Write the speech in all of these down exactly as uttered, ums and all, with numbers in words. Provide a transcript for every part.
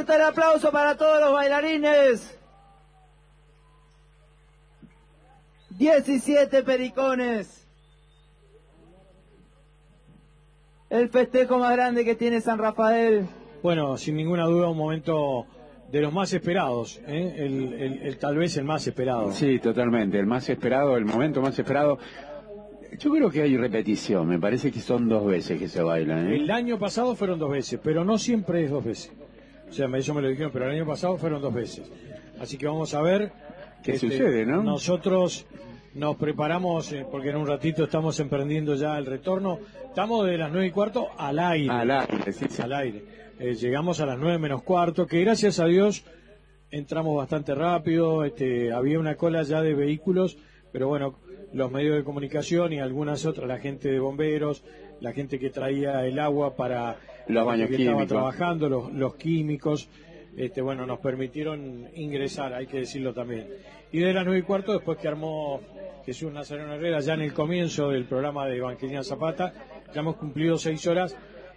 fuerte el aplauso para todos los bailarines. diecisiete pericones. El festejo más grande que tiene San Rafael. Bueno, sin ninguna duda un momento de los más esperados, ¿eh? el, el, el tal vez el más esperado. Sí, totalmente, el más esperado, el momento más esperado. Yo creo que hay repetición, me parece que son dos veces que se bailan, ¿eh? El año pasado fueron dos veces, pero no siempre es dos veces. O sea, eso me lo dijeron, pero el año pasado fueron dos veces. Así que vamos a ver qué este, sucede, ¿no? Nosotros nos preparamos, eh, porque en un ratito estamos emprendiendo ya el retorno. Estamos de las nueve y cuarto al aire. Al aire, sí, sí. Al aire. Eh, llegamos a las nueve menos cuarto, que gracias a Dios entramos bastante rápido. Este, había una cola ya de vehículos, pero bueno, los medios de comunicación y algunas otras, la gente de bomberos, la gente que traía el agua para los baños que químicos, estaba trabajando, los, los químicos, este, bueno, nos permitieron ingresar, hay que decirlo también. Y de las nueve y cuarto, después que armó Jesús Nazareno Herrera, ya en el comienzo del programa de Evangelina Zapata, ya hemos cumplido seis horas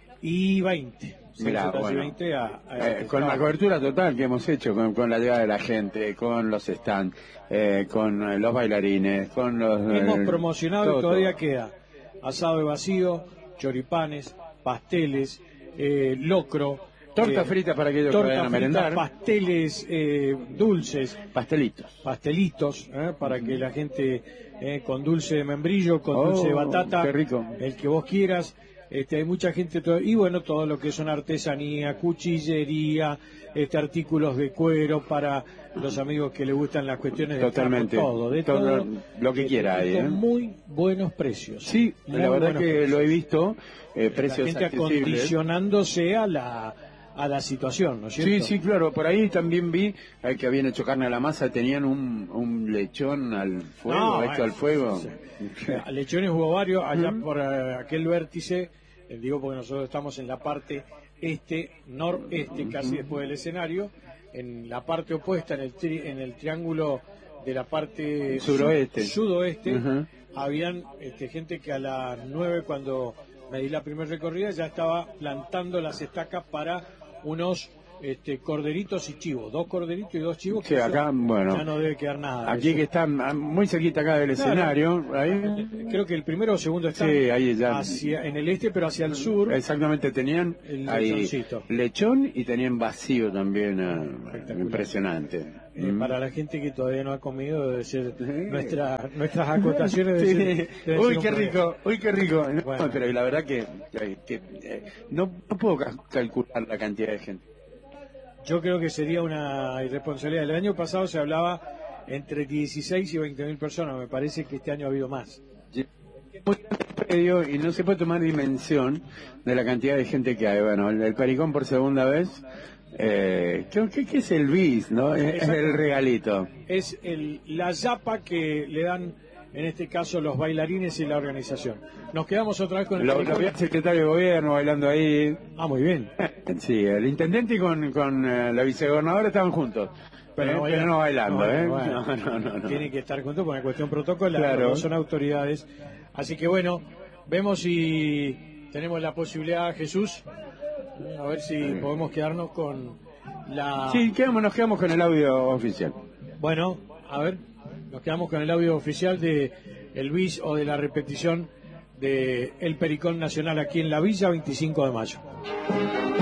y veinte. Mirá, bueno, veinte a, a eh, con la cobertura total que hemos hecho, con, con la llegada de la gente, con los stands, eh, con los bailarines, con los... Hemos eh, promocionado todo, y todavía todo. queda asado de vacío, choripanes, pasteles, eh, locro, torta eh, frita para aquellos que torta vayan a frita, merendar, pasteles eh, dulces, pastelitos, pastelitos, eh, para que la gente eh, con dulce de membrillo, con oh, dulce de batata, qué rico, el que vos quieras. Este, hay mucha gente, todo, y bueno, todo lo que son artesanía, cuchillería, este, artículos de cuero para los amigos que les gustan las cuestiones de totalmente, carro, todo, de todo, todo, lo que este, quiera hay, con ¿eh? muy buenos precios. Sí, la verdad que precios. lo he visto, eh, precios la gente accesibles. acondicionándose a la a la situación, ¿no es cierto? Sí, sí, claro, por ahí también vi eh, que habían hecho carne a la masa, tenían un, un lechón al fuego, no, hecho eh, al fuego. Sí, sí. Lechones hubo varios, allá uh-huh. por uh, aquel vértice, eh, digo porque nosotros estamos en la parte este, noreste, uh-huh. casi después del escenario, en la parte opuesta, en el, tri, en el triángulo de la parte suroeste, sud, sudoeste, uh-huh. habían este, gente que a las nueve, cuando me di la primera recorrida, ya estaba plantando las estacas para unos este, corderitos y chivos, dos corderitos y dos chivos, sí, que acá, ya, bueno, ya no debe quedar nada. Aquí eso. Que están muy cerquita acá del claro. escenario, ahí. Creo que el primero o segundo está sí, ahí ya. hacia, en el este, pero hacia el sur. Exactamente, tenían el ahí lechón y tenían vacío también, uh, impresionante. Eh, mm. Para la gente que todavía no ha comido, debe ser nuestra, nuestras acotaciones. Sí. Debe ser, debe uy, ser qué rico, uy, qué rico. No, bueno. Pero la verdad que, que, que eh, no, no puedo calcular la cantidad de gente. Yo creo que sería una irresponsabilidad. El año pasado se hablaba entre dieciséis y veinte mil personas. Me parece que este año ha habido más. Y no se puede tomar dimensión de la cantidad de gente que hay. Bueno, el, el Pericón por segunda vez. Eh, ¿qué, qué, ¿Qué es el bis, no? Es, es el regalito. Es el, la yapa que le dan, en este caso, los bailarines y la organización. Nos quedamos otra vez con el... Lo, lo vi al secretario de gobierno bailando ahí. Ah, muy bien. Sí, el intendente y con, con uh, la vicegobernadora estaban juntos. Pero, eh, no, pero no bailando, no, ¿eh? Bueno, no, no, no, no. Tienen que estar juntos por una cuestión protocolar, claro. No son autoridades. Así que bueno, vemos si tenemos la posibilidad, Jesús, a ver si sí. podemos quedarnos con la... Sí, quedamos, nos quedamos con el audio oficial. Bueno, a ver, nos quedamos con el audio oficial de el bis o de la repetición de El Pericón Nacional aquí en la Villa veinticinco de mayo.